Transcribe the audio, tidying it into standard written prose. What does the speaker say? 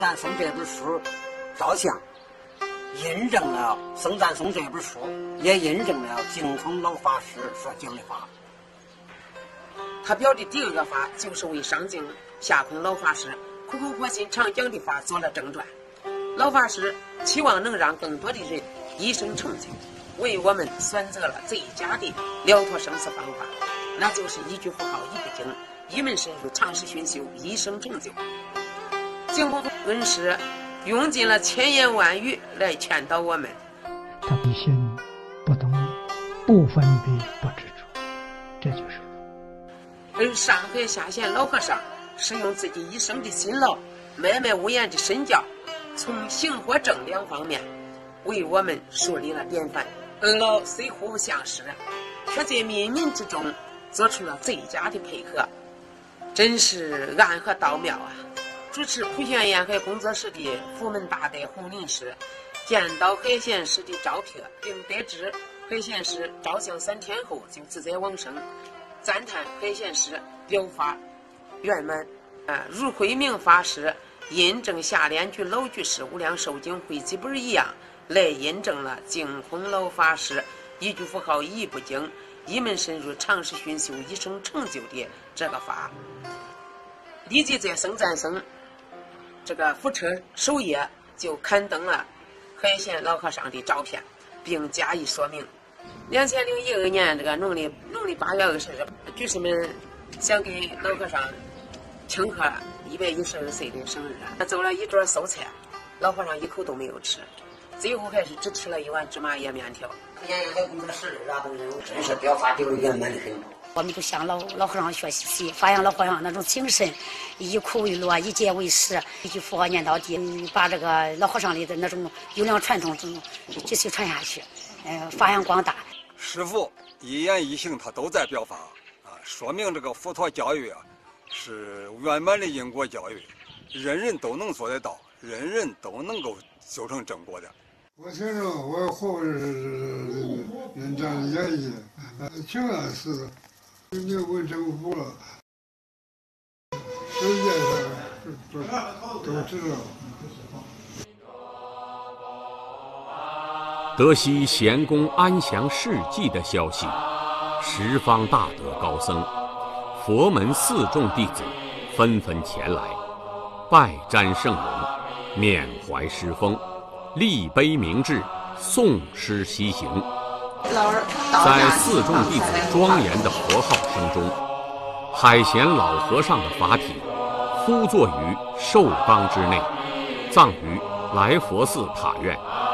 赞颂这本书照相印证了僧赞颂这本书，也印证了净空老法师所讲的话。 他表的第二个法就是为上净下空老法师苦口婆心常讲的法做了正传。老法师期望能让更多的人一生成就，为我们选择了最佳的了脱生死方法，那就是一句佛号一部经，一门深入，长时熏修，一生成就。净空恩师用尽了千言万语来劝导我们。 他的心不动，不分别，不执着，这就是佛。 而上海下贤老和尚是用自己一生的辛劳，脉脉无言的身教，从行和正两方面为我们树立了典范。恩老虽互不相识，却在冥冥之中做出了最佳的配合，真是暗合道妙啊！主持普贤沿海工作室的福门大德洪林师见到海贤师的照片，并得知海贤师照相3天后就自在往生，赞叹海贤师表法圆满。如慧明法师印证下联居老居士无量寿经汇集本一样，来印证了净空老法师一句佛号一部经，一门深入，长时熏修，一生成就的这个法。立即在僧赞僧这个福车首页就刊登了海贤老和尚的照片，并加以说明。2012年这个农历8月20日，居士们想给老和尚庆贺112岁的生日，他走了一桌素菜，老和尚一口都没有吃，最后还是只吃了一碗芝麻叶面条。 沿海工作室的都真是表法丢圆满的很。 我们就向老和尚学习，发扬老和尚那种精神，以苦为乐，以戒为师，一句佛号念到底，把这个老和尚里的那种优良传统继续传下去，发扬光大。 师父一言一行他都在表法说明这个佛陀教育是圆满的因果教育，人人都能做得到，人人都能够修成正果的。 我听着我后人这样演绎，挺安似的。你问政府了，世界上都知道。 得悉贤公安详事迹的消息，十方大德高僧、佛门四众弟子纷纷前来，拜瞻圣容，缅怀师风，立碑铭志，诵诗西行。在四众弟子庄严的佛号声中，海贤老和尚的法体敷坐于寿冈之内，葬于来佛寺塔院。